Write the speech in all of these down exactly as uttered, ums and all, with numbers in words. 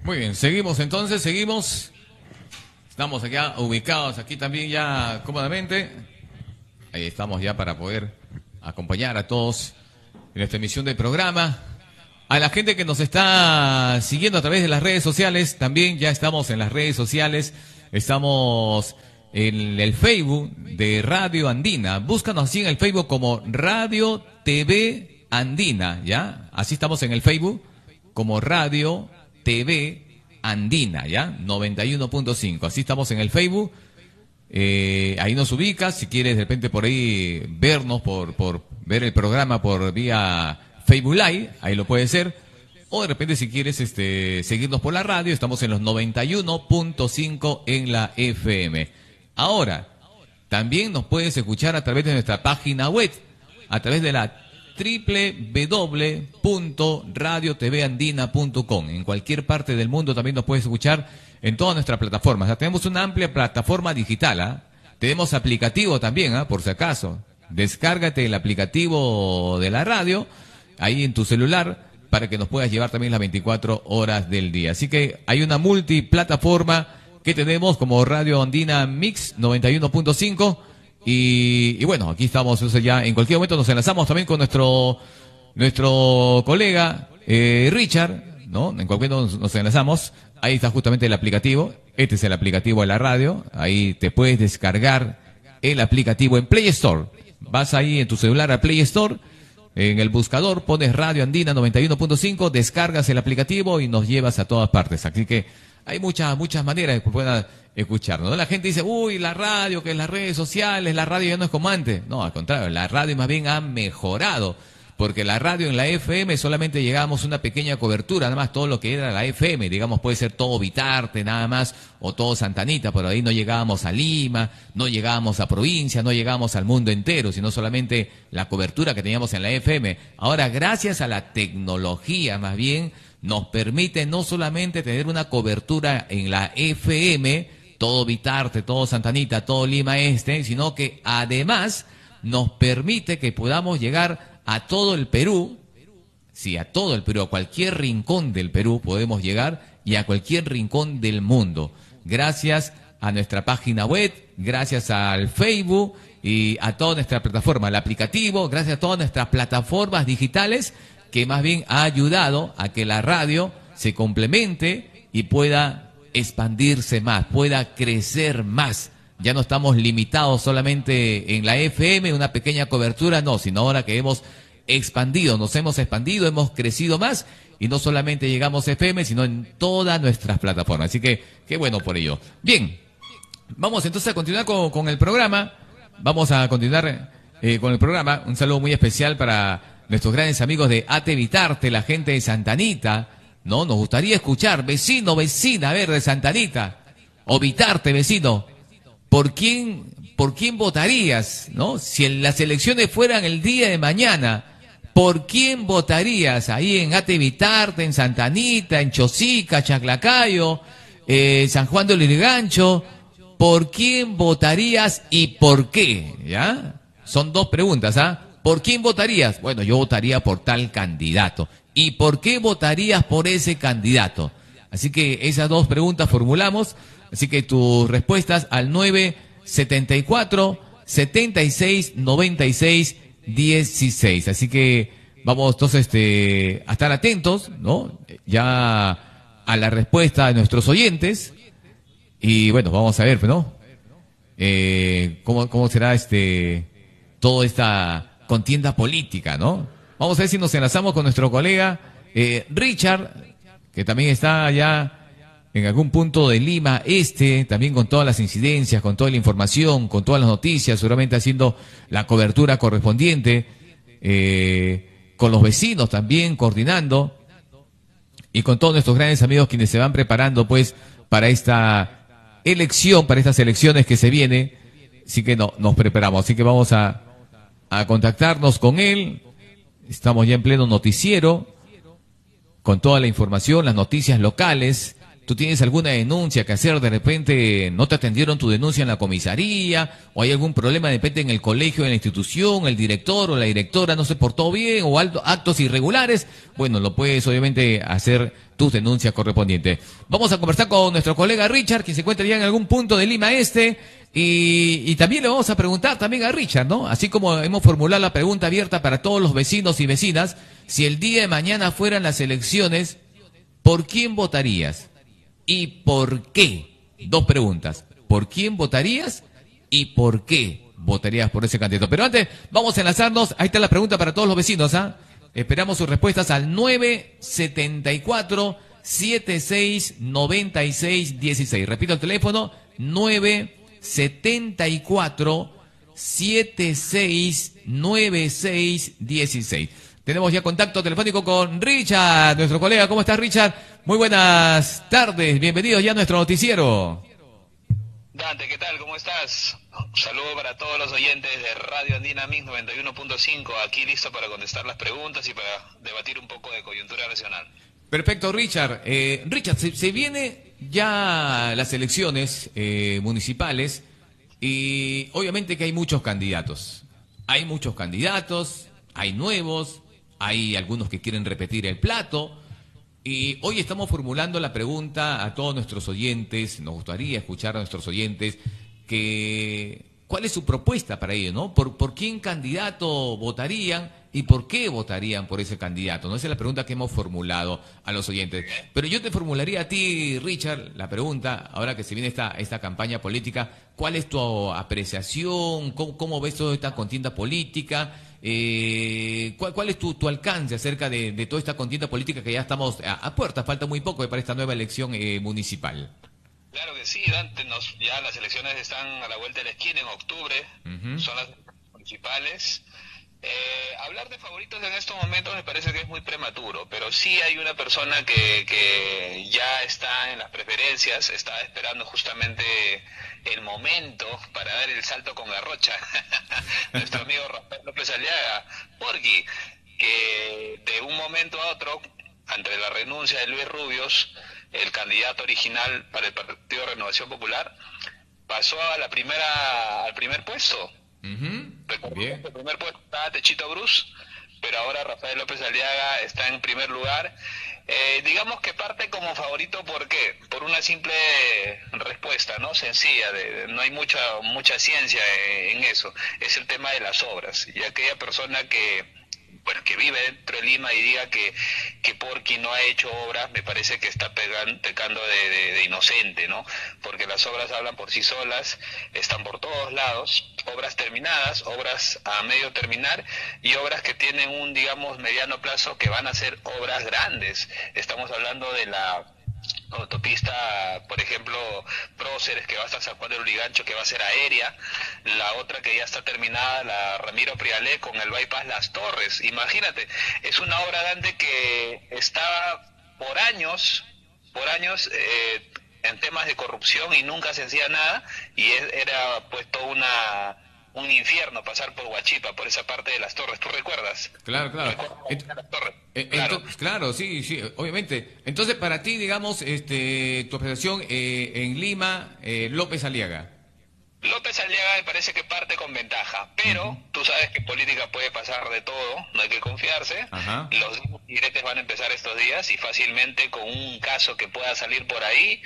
Muy bien, seguimos entonces, seguimos. Estamos acá ubicados aquí también ya cómodamente. Ahí estamos ya para poder acompañar a todos en esta emisión del programa. A la gente que nos está siguiendo a través de las redes sociales, también ya estamos en las redes sociales. Estamos en el Facebook de Radio Andina. Búscanos así en el Facebook como Radio T V Andina, ¿ya? Así estamos en el Facebook como Radio T V Andina, ¿ya? noventa y uno punto cinco. Así estamos en el Facebook. Eh, ahí nos ubicas. Si quieres de repente por ahí vernos, por, por ver el programa por vía Facebook Live, ahí lo puedes hacer. O de repente si quieres este, seguirnos por la radio, estamos en los noventa y uno punto cinco en la F M. Ahora, también nos puedes escuchar a través de nuestra página web, a través de la doble u doble u doble u punto radio t v andina punto com. En cualquier parte del mundo también nos puedes escuchar en todas nuestras plataformas. Ya tenemos una amplia plataforma digital, ¿ah? Tenemos aplicativo también, ¿ah? Por si acaso. Descárgate el aplicativo de la radio ahí en tu celular para que nos puedas llevar también las veinticuatro horas del día. Así que hay una multiplataforma que tenemos como Radio Andina Mix noventa y uno punto cinco. Y, y bueno, aquí estamos, entonces ya en cualquier momento nos enlazamos también con nuestro nuestro colega eh, Richard, ¿no? En cualquier momento nos, nos enlazamos. Ahí está justamente el aplicativo. Este es el aplicativo de la radio. Ahí te puedes descargar el aplicativo en Play Store. Vas ahí en tu celular a Play Store, en el buscador pones Radio Andina noventa y uno punto cinco, descargas el aplicativo y nos llevas a todas partes. Así que hay muchas, muchas maneras de que puedan escucharnos, ¿no? La gente dice, uy, la radio, que las redes sociales, la radio ya no es como antes. No, al contrario, la radio más bien ha mejorado, porque la radio en la F M solamente llegábamos una pequeña cobertura, nada más todo lo que era la F M, digamos, puede ser todo Vitarte, nada más, o todo Santa Anita, pero ahí no llegábamos a Lima, no llegábamos a provincia, no llegábamos al mundo entero, sino solamente la cobertura que teníamos en la F M. Ahora, gracias a la tecnología, más bien, nos permite no solamente tener una cobertura en la F M, todo Vitarte, todo Santa Anita, todo Lima Este, sino que además nos permite que podamos llegar a todo el Perú, sí, a todo el Perú, a cualquier rincón del Perú podemos llegar y a cualquier rincón del mundo. Gracias a nuestra página web, gracias al Facebook y a toda nuestra plataforma, el aplicativo, gracias a todas nuestras plataformas digitales que más bien ha ayudado a que la radio se complemente y pueda expandirse más, pueda crecer más. Ya no estamos limitados solamente en la F M, una pequeña cobertura, no, sino ahora que hemos expandido, nos hemos expandido, hemos crecido más y no solamente llegamos a F M, sino en todas nuestras plataformas. Así que, qué bueno por ello. Bien, vamos entonces a continuar con, con el programa. Vamos a continuar eh, con el programa. Un saludo muy especial para nuestros grandes amigos de A T Vitarte, la gente de Santa Anita, ¿no? Nos gustaría escuchar, vecino, vecina, a ver, de Santa Anita, o Vitarte, vecino. ¿Por quién, por quién votarías, no? Si en las elecciones fueran el día de mañana, ¿por quién votarías? Ahí en A T Vitarte, en Santa Anita, en Chosica, Chaclacayo, eh, San Juan de Lurigancho, ¿por quién votarías y por qué? ¿Ya? Son dos preguntas, ¿ah? ¿Por quién votarías? Bueno, yo votaría por tal candidato. ¿Y por qué votarías por ese candidato? Así que esas dos preguntas formulamos. Así que tus respuestas al nueve setenta y cuatro, setenta y seis, noventa y seis, dieciséis. Así que vamos entonces este, a estar atentos, ¿no? Ya a la respuesta de nuestros oyentes. Y bueno, vamos a ver, ¿no? Eh, cómo, cómo será este toda esta contienda política, ¿no? Vamos a ver si nos enlazamos con nuestro colega eh, Richard, que también está allá en algún punto de Lima Este, también con todas las incidencias, con toda la información, con todas las noticias, seguramente haciendo la cobertura correspondiente, eh, con los vecinos también, coordinando, y con todos nuestros grandes amigos quienes se van preparando pues para esta elección, para estas elecciones que se viene. Así que no, nos preparamos, así que vamos a, a contactarnos con él. Estamos ya en pleno noticiero, con toda la información, las noticias locales, ¿tú tienes alguna denuncia que hacer? De repente no te atendieron tu denuncia en la comisaría, o hay algún problema de repente en el colegio, en la institución, el director o la directora no se portó bien, o alto, actos irregulares. Bueno, lo puedes obviamente hacer tus denuncias correspondientes. Vamos a conversar con nuestro colega Richard, que se encuentra ya en algún punto de Lima Este, y, y también le vamos a preguntar también a Richard, ¿no? Así como hemos formulado la pregunta abierta para todos los vecinos y vecinas, si el día de mañana fueran las elecciones, ¿por quién votarías? ¿Y por qué? Dos preguntas. ¿Por quién votarías? ¿Y por qué votarías por ese candidato? Pero antes, vamos a enlazarnos. Ahí está la pregunta para todos los vecinos, ¿ah? Esperamos sus respuestas al nueve setenta y cuatro, setenta y seis, noventa y seis, dieciséis. Repito el teléfono, nueve setenta y cuatro, setenta y seis, noventa y seis, dieciséis. Tenemos ya contacto telefónico con Richard, nuestro colega. ¿Cómo estás, Richard? Muy buenas tardes. Bienvenidos ya a nuestro noticiero. Dante, ¿qué tal? ¿Cómo estás? Un saludo para todos los oyentes de Radio Andina Mix noventa y uno punto cinco. Aquí listo para contestar las preguntas y para debatir un poco de coyuntura nacional. Perfecto, Richard. Eh, Richard, se, se viene ya las elecciones eh, municipales y obviamente que hay muchos candidatos. Hay muchos candidatos, hay nuevos, hay algunos que quieren repetir el plato. Y hoy estamos formulando la pregunta a todos nuestros oyentes, nos gustaría escuchar a nuestros oyentes, que cuál es su propuesta para ello, ¿no? ¿Por, por quién candidato votarían y por qué votarían por ese candidato? ¿No? Esa es la pregunta que hemos formulado a los oyentes. Pero yo te formularía a ti, Richard, la pregunta, ahora que se viene esta, esta campaña política, ¿cuál es tu apreciación? ¿Cómo, cómo ves toda esta contienda política? Eh, ¿cuál, ¿Cuál es tu, tu alcance acerca de, de toda esta contienda política que ya estamos a, a puertas? Falta muy poco para esta nueva elección eh, municipal. Claro que sí, Dante, nos, ya las elecciones están a la vuelta de la esquina en octubre, uh-huh. Son las municipales. Eh, hablar de favoritos en estos momentos me parece que es muy prematuro, pero sí hay una persona que, que ya está en las preferencias, está esperando justamente el momento para dar el salto con garrocha. Nuestro amigo Rafael López Aliaga, Porky, que de un momento a otro, ante la renuncia de Luis Rubios, el candidato original para el Partido de Renovación Popular, pasó a la primera al primer puesto. Uh-huh. Bien. El primer puesto estaba Techito Bruce, pero ahora Rafael López Aliaga está en primer lugar. Eh, digamos que parte como favorito, ¿por qué? Por una simple respuesta, ¿no? Sencilla, de, de, no hay mucha mucha ciencia en, en eso. Es el tema de las obras. Y aquella persona que bueno, que vive dentro de Lima y diga que, que Porky no ha hecho obras, me parece que está pegan, pecando de, de, de inocente, ¿no? Porque las obras hablan por sí solas, están por todos lados, obras terminadas, obras a medio terminar y obras que tienen un, digamos, mediano plazo que van a ser obras grandes. Estamos hablando de la autopista, por ejemplo, Próceres, que va hasta San Juan del Urigancho, que va a ser aérea, la otra que ya está terminada, la Ramiro Prialé, con el bypass Las Torres. Imagínate, es una obra grande que estaba por años, por años eh, en temas de corrupción y nunca se hacía nada, y es, era pues toda una... un infierno pasar por Huachipa, por esa parte de Las Torres, ¿tú recuerdas? Claro, claro. Ent las Torres? Eh, claro. Ento claro, sí, sí, obviamente. Entonces, para ti, digamos, este, tu apreciación eh, en Lima, eh, López Aliaga. López Aliaga me parece que parte con ventaja, pero uh-huh. Tú sabes que en política puede pasar de todo, no hay que confiarse. Uh-huh. Los diretes van a empezar estos días y fácilmente con un caso que pueda salir por ahí,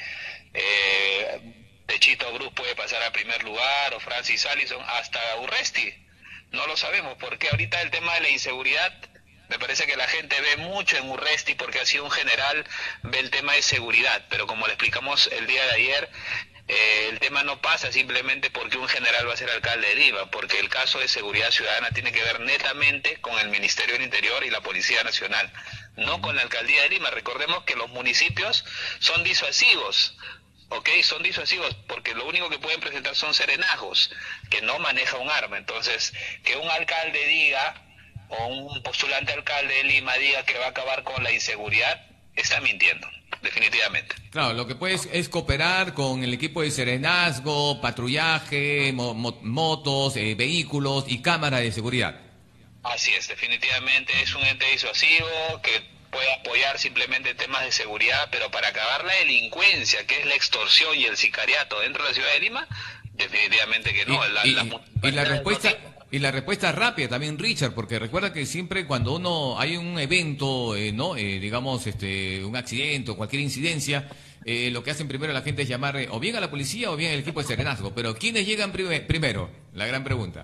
eh, Techito Bruce puede pasar a primer lugar, o Francis Allison, hasta Urresti. No lo sabemos, porque ahorita el tema de la inseguridad, me parece que la gente ve mucho en Urresti porque ha sido un general, ve el tema de seguridad, pero como le explicamos el día de ayer, eh, el tema no pasa simplemente porque un general va a ser alcalde de Lima, porque el caso de seguridad ciudadana tiene que ver netamente con el Ministerio del Interior y la Policía Nacional, no con la Alcaldía de Lima. Recordemos que los municipios son disuasivos. Ok, son disuasivos porque lo único que pueden presentar son serenazgos, que no maneja un arma. Entonces, que un alcalde diga, o un postulante alcalde de Lima diga que va a acabar con la inseguridad, está mintiendo, definitivamente. Claro, lo que puedes es cooperar con el equipo de serenazgo, patrullaje, mo mo motos, eh, vehículos y cámaras de seguridad. Así es, definitivamente es un ente disuasivo que puede apoyar simplemente temas de seguridad, pero para acabar la delincuencia, que es la extorsión y el sicariato dentro de la ciudad de Lima, definitivamente que no. Y, La, y, las y la respuesta... no Y la respuesta rápida también, Richard, porque recuerda que siempre cuando uno hay un evento, eh, no, eh, digamos, este, un accidente o cualquier incidencia, eh, lo que hacen primero la gente es llamar eh, o bien a la policía o bien al equipo de serenazgo. Pero ¿quiénes llegan prim primero? La gran pregunta.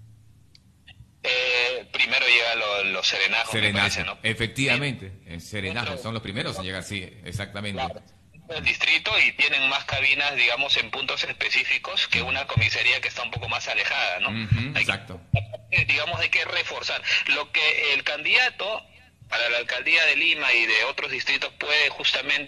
Eh, primero llegan los, los serenazgos, Serenazgo, me parece, ¿no? efectivamente, en serenazgo son los primeros en llegar, sí, exactamente. Claro. El distrito y tienen más cabinas, digamos, en puntos específicos que una comisaría que está un poco más alejada, ¿no? Uh-huh, hay exacto. Que, digamos, hay que reforzar. Lo que el candidato para la alcaldía de Lima y de otros distritos puede justamente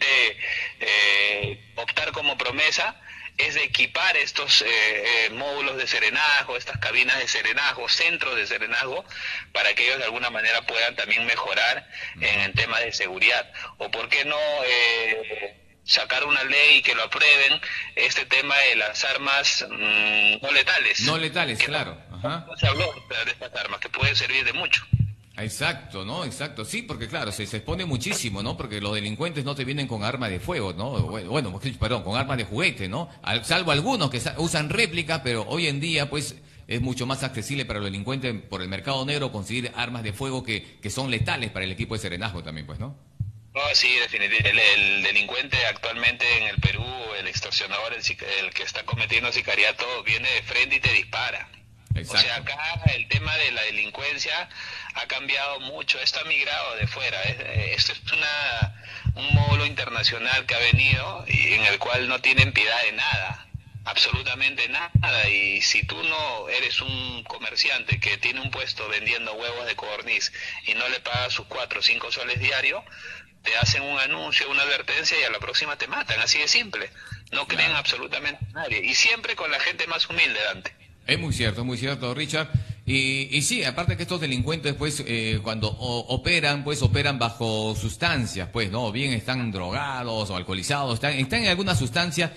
eh, optar como promesa es de equipar estos eh, eh, módulos de serenazgo, estas cabinas de serenazgo, centros de serenazgo, para que ellos de alguna manera puedan también mejorar en el tema de seguridad. O por qué no eh, sacar una ley que lo aprueben, este tema de las armas mmm, no letales. No letales, que claro. No, Ajá. no se habló de estas armas, que pueden servir de mucho. Exacto, ¿no? Exacto, sí, porque claro, se, se expone muchísimo, ¿no? Porque los delincuentes no te vienen con arma de fuego, ¿no? Bueno, perdón, con arma de juguete, ¿no? Al, salvo algunos que usan réplica, pero hoy en día, pues, es mucho más accesible para los delincuentes por el mercado negro conseguir armas de fuego que, que son letales para el equipo de serenazgo también, pues, ¿no? No, sí, definitivamente. El, el delincuente actualmente en el Perú, el extorsionador, el, el que está cometiendo sicariato, viene de frente y te dispara. Exacto. O sea, acá el tema de la delincuencia ha cambiado mucho, esto ha migrado de fuera. Esto es una, un módulo internacional que ha venido y en el cual no tienen piedad de nada, absolutamente nada. Y si tú no eres un comerciante que tiene un puesto vendiendo huevos de codorniz y no le pagas sus cuatro o cinco soles diarios, te hacen un anuncio, una advertencia y a la próxima te matan, así de simple. No creen claro. absolutamente a nadie. Y siempre con la gente más humilde, Dante. Es muy cierto, es muy cierto, Richard. Y, y sí, aparte que estos delincuentes, pues, eh, cuando o, operan, pues, operan bajo sustancias, pues, ¿no? O bien están drogados o alcoholizados, están, están en alguna sustancia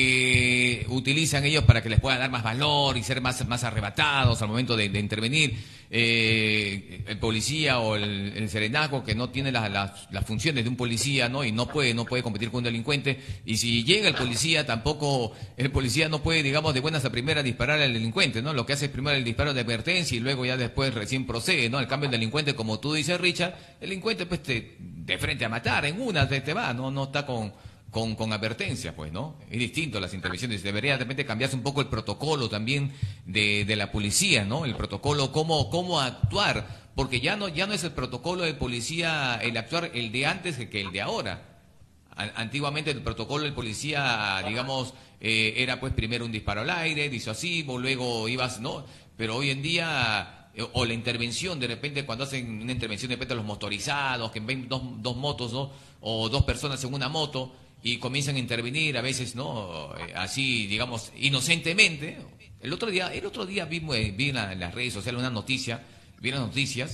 que utilizan ellos para que les puedan dar más valor y ser más, más arrebatados al momento de, de intervenir. Eh, el policía o el, el serenazgo que no tiene las, las, las funciones de un policía, ¿no? Y no puede, no puede competir con un delincuente. Y si llega el policía, tampoco, el policía no puede, digamos, de buenas a primeras disparar al delincuente, ¿no? Lo que hace es primero el disparo de advertencia y luego ya después recién procede, ¿no? Al cambio el delincuente, como tú dices, Richard, el delincuente pues te, de frente a matar, en una te, te va, no, no está con, con, con advertencia, pues, ¿no? Es distinto las intervenciones, debería de repente cambiarse un poco el protocolo también de, de la policía, ¿no? El protocolo, cómo, cómo actuar, porque ya no, ya no es el protocolo de policía el actuar el de antes que el de ahora. Antiguamente el protocolo del policía, digamos, eh, era pues primero un disparo al aire, disuasivo, luego ibas, ¿no? Pero hoy en día, eh, o la intervención, de repente cuando hacen una intervención de repente los motorizados, que ven dos, dos motos, ¿no? O dos personas en una moto y comienzan a intervenir, a veces, ¿no? Eh, así, digamos, inocentemente. El otro día, el otro día vi, vi en, la, en las redes sociales una noticia, vi en las noticias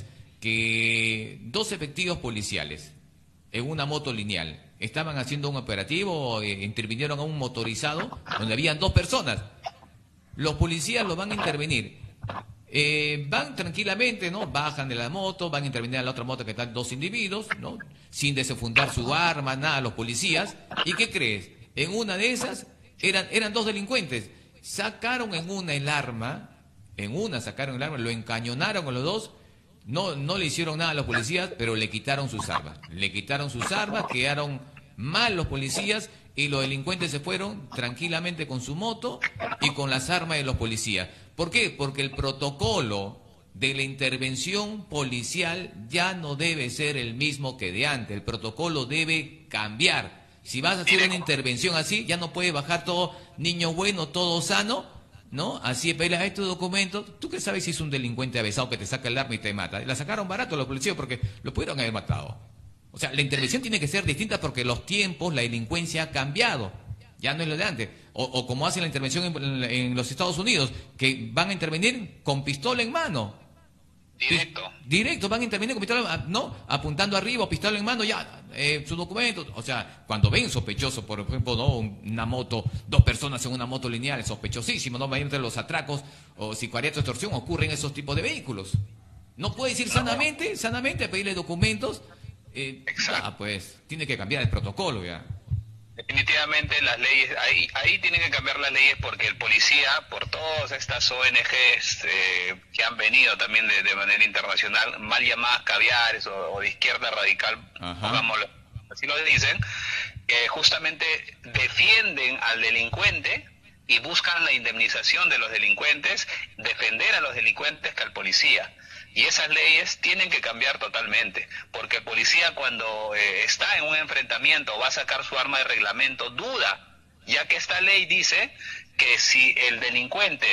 que dos efectivos policiales en una moto lineal estaban haciendo un operativo, eh, intervinieron a un motorizado donde habían dos personas. Los policías los van a intervenir. Eh, van tranquilamente, ¿no? Bajan de la moto, van a intervenir a la otra moto que están dos individuos, ¿no? Sin desenfundar su arma, nada, los policías. ¿Y qué crees? En una de esas eran, eran dos delincuentes. Sacaron en una el arma, en una sacaron el arma, lo encañonaron a los dos. No, no le hicieron nada a los policías, pero le quitaron sus armas. Le quitaron sus armas, quedaron mal los policías y los delincuentes se fueron tranquilamente con su moto y con las armas de los policías. ¿Por qué? Porque el protocolo de la intervención policial ya no debe ser el mismo que de antes. El protocolo debe cambiar. Si vas a hacer una intervención así, ya no puede bajar todo niño bueno, todo sano, ¿no? Así pelas estos documentos. ¿Tú qué sabes si es un delincuente avesado que te saca el arma y te mata? La sacaron barato los policías porque lo pudieron haber matado. O sea, la intervención tiene que ser distinta porque los tiempos, la delincuencia ha cambiado. Ya no es lo de antes. O, o como hacen la intervención en, en los Estados Unidos, que van a intervenir con pistola en mano. Directo. Directo, van a intervenir con pistola, ¿no? Apuntando arriba, pistola en mano, ya, eh, su documento. O sea, cuando ven sospechoso, por ejemplo, ¿no? Una moto, dos personas en una moto lineal, sospechosísimo, ¿no? Entre los atracos o sicariato, extorsión, ocurren esos tipos de vehículos. No puedes ir sanamente, sanamente a pedirle documentos eh, ya, pues, tiene que cambiar el protocolo ya. Definitivamente las leyes, ahí, ahí tienen que cambiar las leyes porque el policía, por todas estas O N Ges eh, que han venido también de, de manera internacional, mal llamadas caviares o, o de izquierda radical, pongámoslo, así lo dicen, eh, justamente defienden al delincuente y buscan la indemnización de los delincuentes, defender a los delincuentes que al policía. Y esas leyes tienen que cambiar totalmente, porque el policía cuando eh, está en un enfrentamiento o va a sacar su arma de reglamento, duda, ya que esta ley dice que si el delincuente